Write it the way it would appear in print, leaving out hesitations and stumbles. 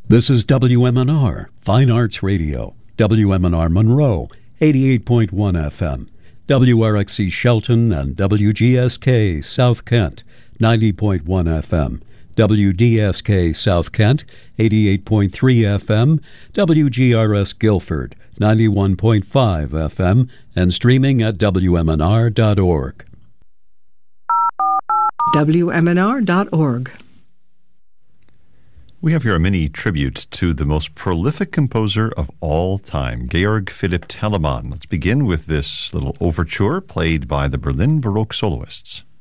This is WMNR, Fine Arts Radio, WMNR Monroe, 88.1 FM, WRXC Shelton and WGSK South Kent, 90.1 FM, WDSK South Kent, 88.3 FM, WGRS Guilford, 91.5 FM, and streaming at WMNR.org. WMNR.org. We have here a mini tribute to the most prolific composer of all time, Georg Philipp Telemann. Let's begin with this little overture played by the Berlin Baroque Soloists.